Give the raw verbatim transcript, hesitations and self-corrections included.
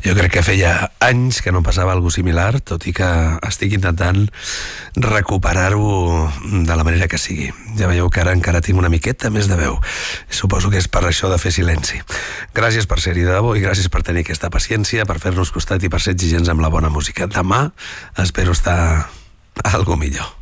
Jo crec que feia anys que no passava alguna cosa similar, tot i que estic intentant recuperar-ho de la manera que sigui. Ja veieu que ara encara tinc una miqueta més de veu. Suposo que és per això de fer silenci. Gràcies per ser-hi de debò i gràcies per tenir aquesta paciència, per fer-nos costat i per ser exigents amb la bona música. Demà espero estar algo millor.